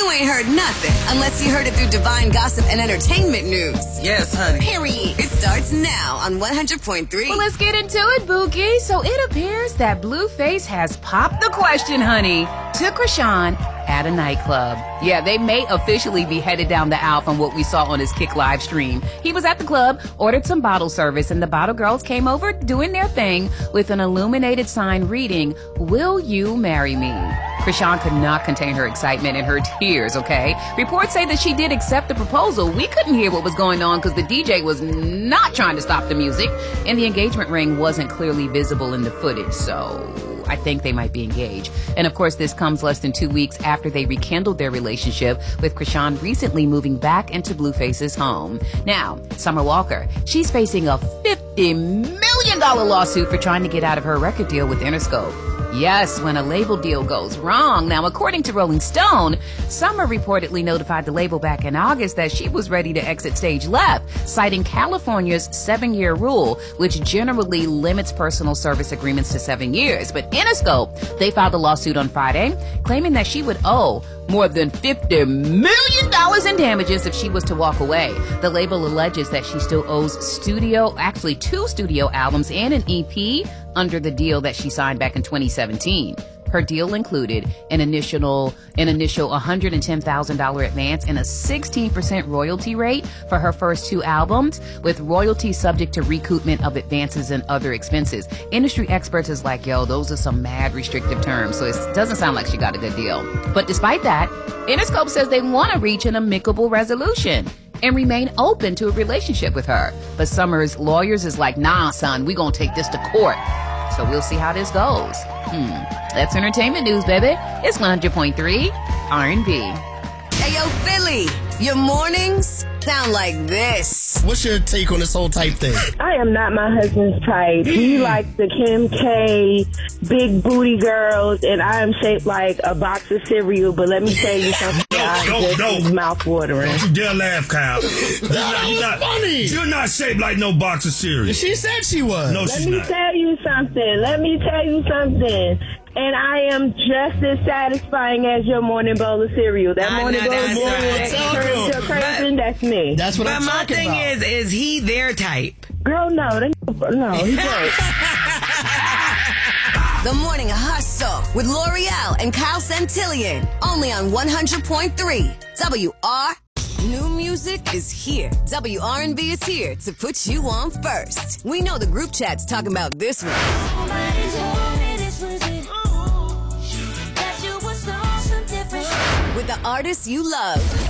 You ain't heard nothing unless you heard it through Divine Gossip and Entertainment News. Yes, honey. Period. It starts now on 100.3. Well, let's get into it, Bookie. So it appears that Blueface has popped the question, honey, to Chrisean at a nightclub. Yeah, they may officially be headed down the aisle from what we saw on his Kick live stream. He was at the club, ordered some bottle service, and the bottle girls came over doing their thing with an illuminated sign reading, "Will you marry me?" Chrisean could not contain her excitement and her tears, okay? Reports say that she did accept the proposal. We couldn't hear what was going on because the DJ was not trying to stop the music, and the engagement ring wasn't clearly visible in the footage, so I think they might be engaged. And of course, this comes less than 2 weeks after they rekindled their relationship, with Chrisean recently moving back into Blueface's home. Now, Summer Walker, she's facing a $50 million lawsuit for trying to get out of her record deal with Interscope. Yes, when a label deal goes wrong. Now, according to Rolling Stone, Summer reportedly notified the label back in August that she was ready to exit stage left, citing California's 7-year rule, which generally limits personal service agreements to 7 years. But Interscope, they filed a lawsuit on Friday, claiming that she would owe more than $50 million in damages if she was to walk away. The label alleges that she still owes 2 studio albums and an EP under the deal that she signed back in 2017. Her deal included an initial $110,000 advance and a 16% royalty rate for her first 2 albums, with royalties subject to recoupment of advances and other expenses. Industry experts is like, yo, those are some mad restrictive terms, so it doesn't sound like she got a good deal. But despite that, Interscope says they want to reach an amicable resolution and remain open to a relationship with her. But Summer's lawyers is like, nah, son, we gonna take this to court. So we'll see how this goes. That's entertainment news, baby. It's 100.3 R&B. Hey, yo, Philly, your mornings sound like this. What's your take on this whole type thing? I am not my husband's type. He likes the Kim K, big booty girls, and I am shaped like a box of cereal. But let me tell you something. Don't. Mouth watering. Don't you dare laugh, Kyle. Funny. You're not shaped like no box of cereal. She said she was. No, she's not. Let me tell you something. And I am just as satisfying as your morning bowl of cereal. That morning bowl of cereal that turns your craving, that's me. That's what I'm talking about. But my thing is he their type? Girl, no, he don't. The Morning Hustle with L'Oreal and Kyle Santillian. Only on 100.3 WR. New music is here. WR&B is here to put you on first. We know the group chat's talking about this one. With the artists you love.